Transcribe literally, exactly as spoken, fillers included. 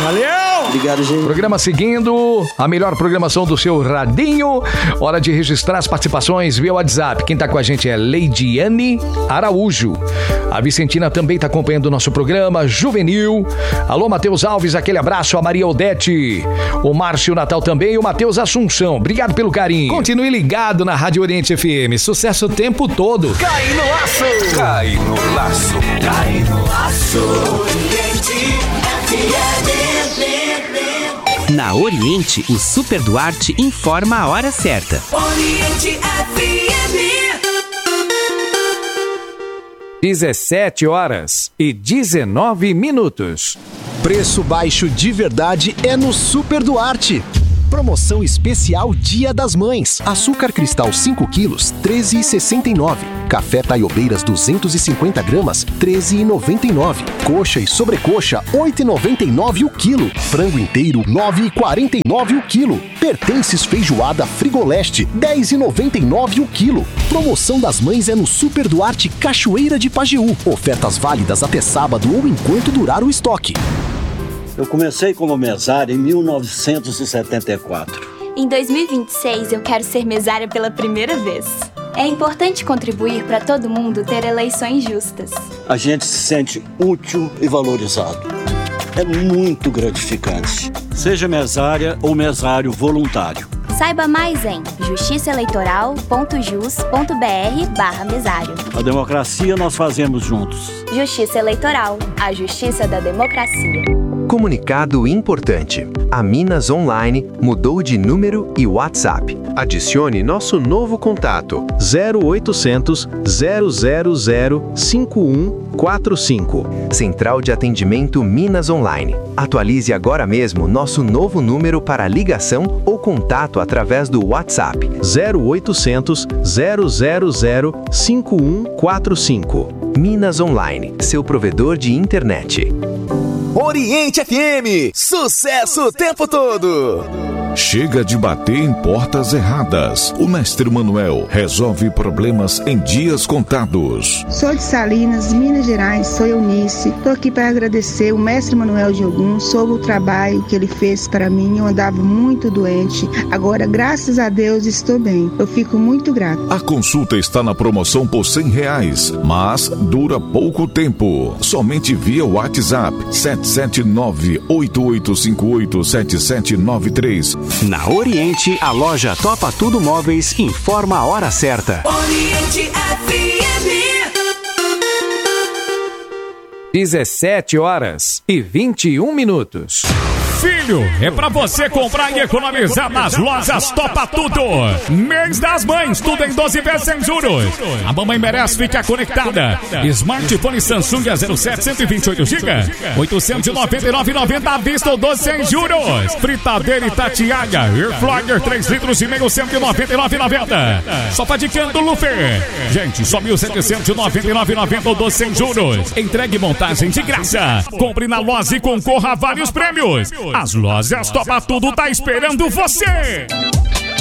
Valeu! Obrigado, gente. Programa seguindo, a melhor programação do seu radinho. Hora de registrar as participações via WhatsApp. Quem tá com a gente é Leidiane Araújo. A Vicentina também tá acompanhando o nosso programa, Juvenil. Alô, Matheus Alves, aquele abraço. A Maria Odete, o Márcio Natal também e o Matheus Assunção. Obrigado pelo carinho. Continue ligado na Rádio Oriente F M. Sucesso o tempo todo. Cai no laço. Cai no laço. Cai no laço. Oriente F M. Na Oriente, o Super Duarte informa a hora certa. Oriente F M. dezessete horas e dezenove minutos. Preço baixo de verdade é no Super Duarte. Promoção especial Dia das Mães. Açúcar cristal cinco quilos, treze reais e sessenta e nove centavos. Café Taiobeiras duzentos e cinquenta gramas, treze reais e noventa e nove centavos. Coxa e sobrecoxa, oito reais e noventa e nove centavos o quilo. Frango inteiro, nove reais e quarenta e nove centavos o quilo. Pertences feijoada Frigoleste, dez reais e noventa e nove centavos o quilo. Promoção das Mães é no Super Duarte Cachoeira de Pajeú. Ofertas válidas até sábado ou enquanto durar o estoque. Eu comecei como mesário em mil novecentos e setenta e quatro. Em dois mil e vinte e seis, eu quero ser mesária pela primeira vez. É importante contribuir para todo mundo ter eleições justas. A gente se sente útil e valorizado. É muito gratificante. Seja mesária ou mesário voluntário. Saiba mais em justiçaeleitoral.jus.br barra mesário. A democracia nós fazemos juntos. Justiça Eleitoral, a justiça da democracia. Comunicado importante. A Minas Online mudou de número e WhatsApp. Adicione nosso novo contato zero oitocentos, zero zero zero, cinco um quatro cinco. Central de Atendimento Minas Online. Atualize agora mesmo nosso novo número para ligação ou contato através do WhatsApp zero oitocentos, zero zero zero, cinco um quatro cinco. Minas Online, seu provedor de internet. Oriente F M, sucesso o tempo todo. Chega de bater em portas erradas. O Mestre Manuel resolve problemas em dias contados. Sou de Salinas, Minas Gerais, sou Eunice. Estou aqui para agradecer o Mestre Manuel de Ogum sobre o trabalho que ele fez para mim. Eu andava muito doente. Agora, graças a Deus, estou bem. Eu fico muito grata. A consulta está na promoção por cem reais, mas dura pouco tempo. Somente via WhatsApp sete sete nove, oito oito cinco oito, sete sete nove três. Na Oriente, a loja Topa Tudo Móveis informa a hora certa. Oriente F M. dezessete horas e vinte e um minutos. Filho, é pra você comprar e economizar nas lojas Topa Tudo. Mês das Mães, tudo em doze vezes sem juros. A mamãe merece ficar conectada. Smartphone Samsung A zero sete, cento e vinte e oito gigas, oitocentos e noventa e nove reais e noventa centavos à vista ou doze sem juros. Fritadeira Itatiaga, Air Fryer três litros e meio, cento e noventa e nove reais e noventa centavos. Sofá de canto Lufer. Gente, só mil setecentos e noventa e nove reais e noventa centavos ou doze sem juros. Entregue montagem de graça. Compre na loja e concorra a vários prêmios. As lojas Topa Tudo tá esperando você!